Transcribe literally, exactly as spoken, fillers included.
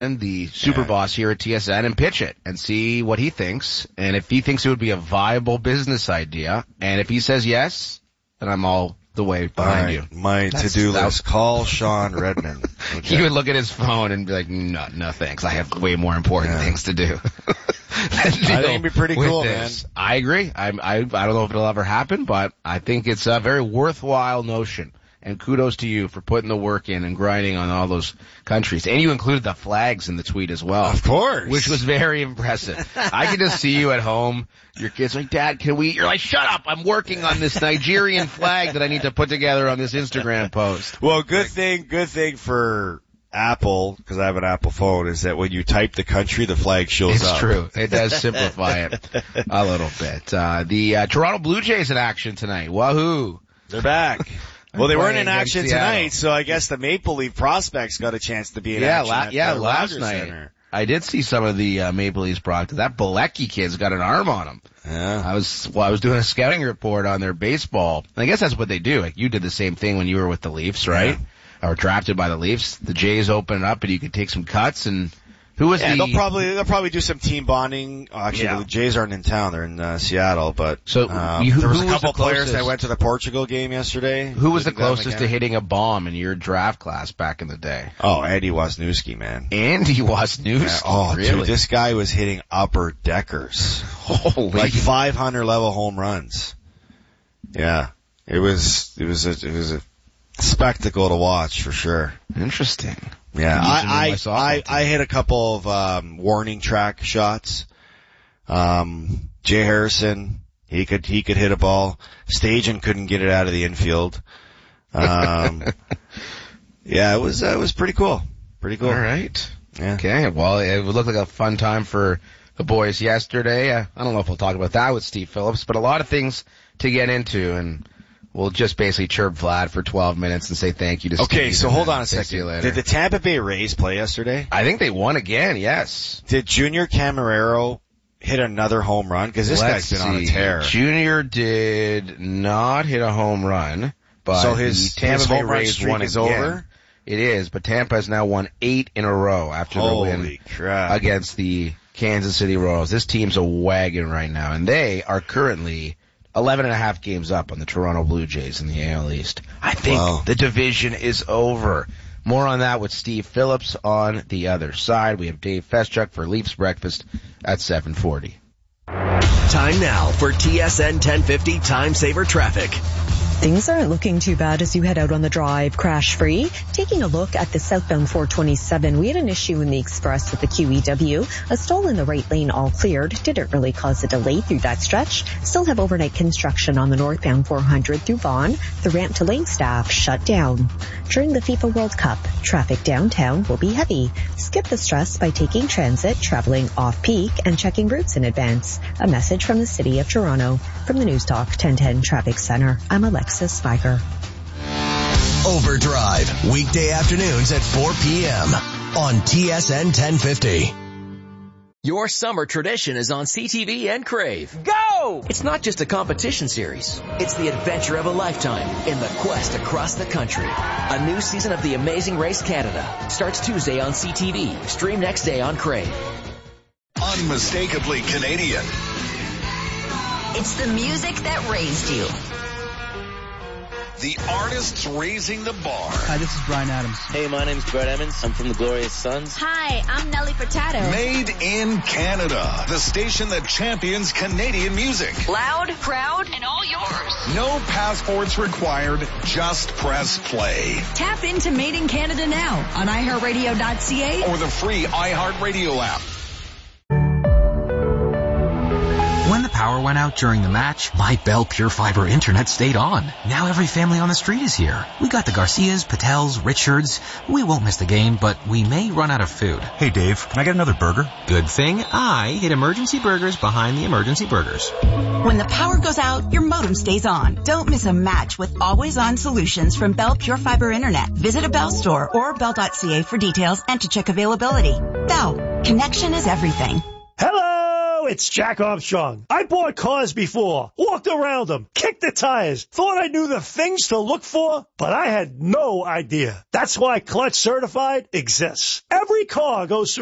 the super yeah. boss here at T S N, and pitch it and see what he thinks. And if he thinks it would be a viable business idea, and if he says yes, then I'm all the way behind right, you. My That's, to-do that, list, call Sean Redmond. Okay. He would look at his phone and be like, no, no thanks. I have way more important yeah. things to do. I think it'd be pretty cool, this. man. I agree. I, I, I don't know if it'll ever happen, but I think it's a very worthwhile notion. And kudos to you for putting the work in and grinding on all those countries. And you included the flags in the tweet as well. Of course. Which was very impressive. I can just see you at home. Your kid's like, Dad, can we? You're like, shut up. I'm working on this Nigerian flag that I need to put together on this Instagram post. Well, good thing, good thing for Apple, because I have an Apple phone, is that when you type the country, the flag shows it's up. It's true. It does simplify it a little bit. Uh, the uh, Toronto Blue Jays in action tonight. Wahoo. They're back. Well, they weren't in action Seattle. tonight, so I guess the Maple Leaf prospects got a chance to be in yeah, action. la- at yeah, the last Rogers night. Center. I did see some of the uh, Maple Leafs product. That Bilecki kid's got an arm on him. Yeah. I was well, I was doing a scouting report on their baseball. I guess that's what they do. Like you did the same thing when you were with the Leafs, right? Yeah. Or drafted by the Leafs. The Jays open it up and you could take some cuts. And who was yeah, the? they'll probably they'll probably do some team bonding. Oh, actually, yeah. the Jays aren't in town; they're in uh, Seattle. But so um, you, there was who a couple was the players closest? that went to the Portugal game yesterday. Who was the Did them closest to again? hitting a bomb in your draft class back in the day? Oh, Andy Wozniewski, man. Andy Wozniewski. Yeah, oh, really? dude, this guy was hitting upper deckers. Holy. Like five hundred level home runs. Yeah. It was, it was a, it was a spectacle to watch for sure. Interesting. Yeah. I, I, I, team. I hit a couple of, um, warning track shots. Um, Jay Harrison, he could, he could hit a ball. Stajan couldn't get it out of the infield. Um, yeah, it was, uh, it was pretty cool. Pretty cool. All right. Yeah. Okay. Well, it looked like a fun time for the boys yesterday. Uh, I don't know if we'll talk about that with Steve Phillips, but a lot of things to get into, and we'll just basically chirp Vlad for twelve minutes and say thank you to Steve. Okay, so hold on a See you second. later. Did the Tampa Bay Rays play yesterday? I think they won again, yes. Did Junior Camarero hit another home run? Because this Let's guy's been on a see. tear. Junior did not hit a home run, but So his- the Tampa his Bay home run Rays streak won is again. over? It is, but Tampa has now won eight in a row after Holy the win crap. against the Kansas City Royals. This team's a wagon right now, and they are currently eleven and a half games up on the Toronto Blue Jays in the A L East. I think Wow. the division is over. More on that with Steve Phillips on the other side. We have Dave Feschuk for Leafs Breakfast at seven forty. Time now for T S N ten fifty Time Saver Traffic. Things aren't looking too bad as you head out on the drive crash-free. Taking a look at the southbound four twenty-seven, we had an issue in the express with the Q E W. A stall in the right lane all cleared. Didn't really cause a delay through that stretch. Still have overnight construction on the northbound four hundred through Vaughan. The ramp to Langstaff shut down. During the FIFA World Cup, traffic downtown will be heavy. Skip the stress by taking transit, traveling off-peak, and checking routes in advance. A message from the City of Toronto. From the News Talk ten ten Traffic Center, I'm Alexis Spiker. Overdrive, weekday afternoons at four p.m. on T S N ten fifty. Your summer tradition is on C T V and Crave. Go! It's not just a competition series. It's the adventure of a lifetime in the quest across the country. A new season of The Amazing Race Canada starts Tuesday on C T V. Stream next day on Crave. Unmistakably Canadian. It's the music that raised you. The artists raising the bar. Hi, this is Bryan Adams. Hey, my name's Brett Emmons. I'm from the Glorious Sons. Hi, I'm Nelly Furtado. Made in Canada. The station that champions Canadian music. Loud, proud, and all yours. No passports required. Just press play. Tap into Made in Canada now on i heart radio dot c a or the free iHeartRadio app. When the power went out during the match, my Bell Pure Fiber internet stayed on. Now every family on the street is here. We got the Garcias, Patels, Richards. We won't miss the game, but we may run out of food. Hey Dave, can I get another burger? Good thing I hid Emergency Burgers behind the Emergency Burgers. When the power goes out, your modem stays on. Don't miss a match with always-on solutions from Bell Pure Fiber Internet. Visit a Bell store or bell dot c a for details and to check availability. Bell, connection is everything. Hello! Hello, it's Jack Armstrong. I bought cars before, walked around them, kicked the tires, thought I knew the things to look for, but I had no idea. That's why Clutch Certified exists. Every car goes through